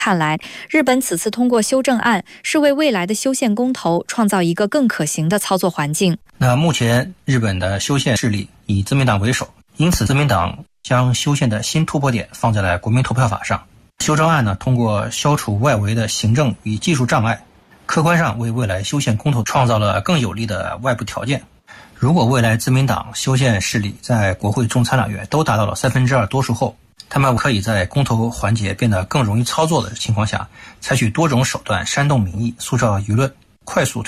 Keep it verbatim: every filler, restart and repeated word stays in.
看来，日本此次通过修正案，是为未来的修宪公投创造一个更可行的操作环境。 那目前日本的修宪势力以自民党为首，因此自民党将修宪的新突破点放在了国民投票法上。修正案呢，通过消除外围的行政与技术障碍，客观上为未来修宪公投创造了更有利的外部条件。如果未来自民党修宪势力在国会众参两院都达到了三分之二多数后，他们可以在公投环节变得更容易操作的情况下，采取多种手段煽动民意、塑造舆论，快速推